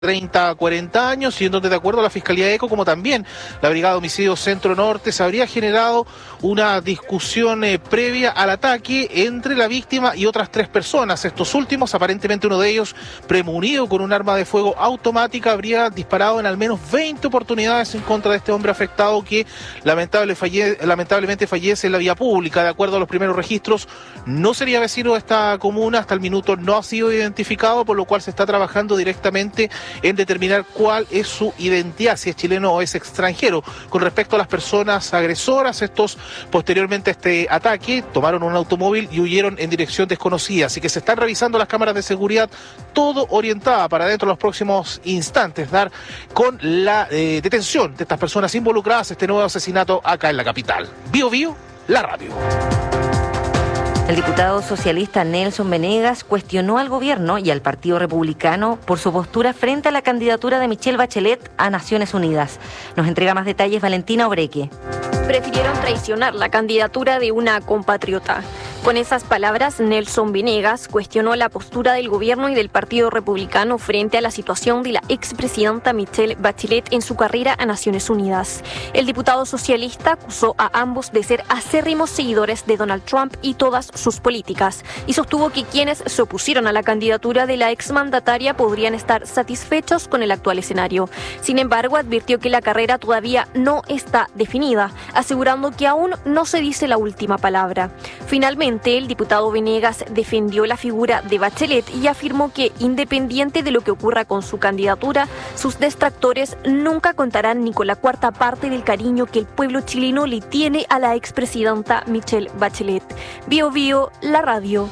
30 a 40 años, y en donde, de acuerdo a la Fiscalía ECO, como también la Brigada de Homicidios Centro Norte, se habría generado una discusión previa al ataque entre la víctima y otras 3 personas. Estos últimos, aparentemente uno de ellos premunido con un arma de fuego automática, habría disparado en al menos 20 oportunidades en contra de este hombre afectado que lamentablemente fallece en la vía pública. De acuerdo a los primeros registros, no sería vecino de esta comuna, hasta el minuto no ha sido identificado, por lo cual se está trabajando directamente en determinar cuál es su identidad, si es chileno o es extranjero. Con respecto a las personas agresoras, estos posteriormente a este ataque tomaron un automóvil y huyeron en dirección desconocida, así que se están revisando las cámaras de seguridad, todo orientada para dentro de los próximos instantes dar con la detención de estas personas involucradas en este nuevo asesinato acá en la capital. Bio Bio, la radio. El diputado socialista Nelson Venegas cuestionó al gobierno y al Partido Republicano por su postura frente a la candidatura de Michelle Bachelet a Naciones Unidas. Nos entrega más detalles Valentina Obreque. Prefirieron traicionar la candidatura de una compatriota. Con esas palabras, Nelson Venegas cuestionó la postura del gobierno y del Partido Republicano frente a la situación de la expresidenta Michelle Bachelet en su carrera a Naciones Unidas. El diputado socialista acusó a ambos de ser acérrimos seguidores de Donald Trump y todas sus políticas, y sostuvo que quienes se opusieron a la candidatura de la exmandataria podrían estar satisfechos con el actual escenario. Sin embargo, advirtió que la carrera todavía no está definida, asegurando que aún no se dice la última palabra. Finalmente, el diputado Venegas defendió la figura de Bachelet y afirmó que, independiente de lo que ocurra con su candidatura, sus detractores nunca contarán ni con la cuarta parte del cariño que el pueblo chileno le tiene a la expresidenta Michelle Bachelet. Bio Bio, la radio.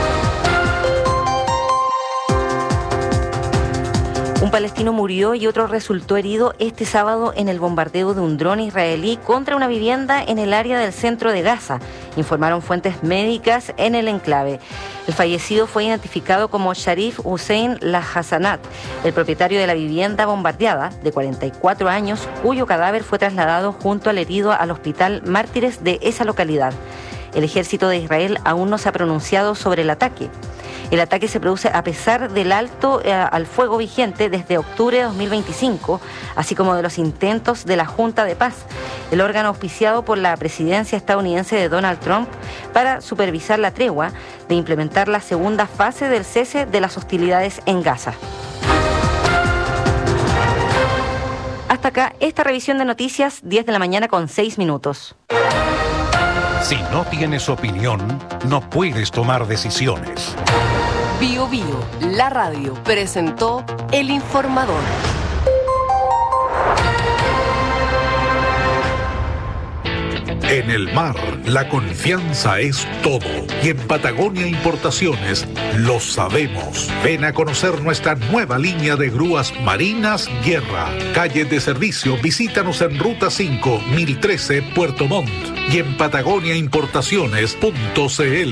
Un palestino murió y otro resultó herido este sábado en el bombardeo de un dron israelí contra una vivienda en el área del centro de Gaza, informaron fuentes médicas en el enclave. El fallecido fue identificado como Sharif Hussein Lahassanat, el propietario de la vivienda bombardeada, de 44 años, cuyo cadáver fue trasladado junto al herido al hospital Mártires de esa localidad. El ejército de Israel aún no se ha pronunciado sobre el ataque. El ataque se produce a pesar del alto al fuego vigente desde octubre de 2025, así como de los intentos de la Junta de Paz, el órgano auspiciado por la presidencia estadounidense de Donald Trump para supervisar la tregua de implementar la segunda fase del cese de las hostilidades en Gaza. Hasta acá esta revisión de noticias, 10 de la mañana con 6 minutos. Si no tienes opinión, no puedes tomar decisiones. Bio Bio, la radio, presentó El Informador. En el mar, la confianza es todo. Y en Patagonia Importaciones lo sabemos. Ven a conocer nuestra nueva línea de grúas marinas Guerra. Calle de servicio, visítanos en Ruta 5, 1013, Puerto Montt. Y en patagoniaimportaciones.cl.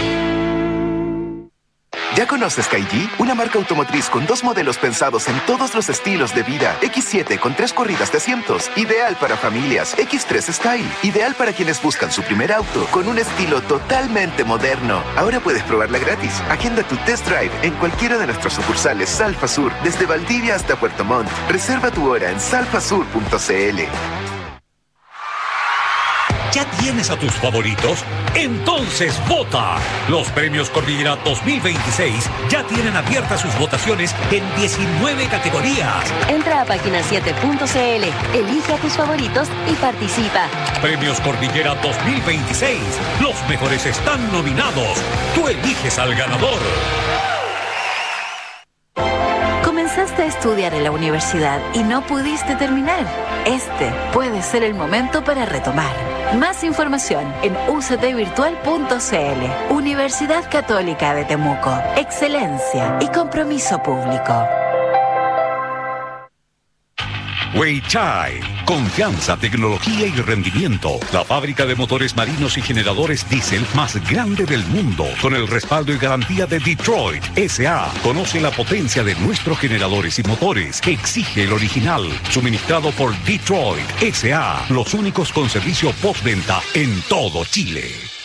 ¿Ya conoces Kaiji? Una marca automotriz con 2 modelos pensados en todos los estilos de vida. X7 con 3 corridas de asientos, ideal para familias. X3 Style, ideal para quienes buscan su primer auto, con un estilo totalmente moderno. Ahora puedes probarla gratis. Agenda tu test drive en cualquiera de nuestras sucursales Salfa Sur, desde Valdivia hasta Puerto Montt. Reserva tu hora en salfasur.cl. ¿Ya tienes a tus favoritos? Entonces vota. Los premios Cordillera 2026 ya tienen abiertas sus votaciones en 19 categorías. Entra a página7.cl, elige a tus favoritos y participa. Premios Cordillera 2026. Los mejores están nominados. Tú eliges al ganador. Comenzaste a estudiar en la universidad y no pudiste terminar. Este puede ser el momento para retomar. Más información en uctvirtual.cl. Universidad Católica de Temuco. Excelencia y compromiso público. Weichai, confianza, tecnología y rendimiento. La fábrica de motores marinos y generadores diésel más grande del mundo, con el respaldo y garantía de Detroit S.A. Conoce la potencia de nuestros generadores y motores. Exige el original, suministrado por Detroit S.A. Los únicos con servicio postventa en todo Chile.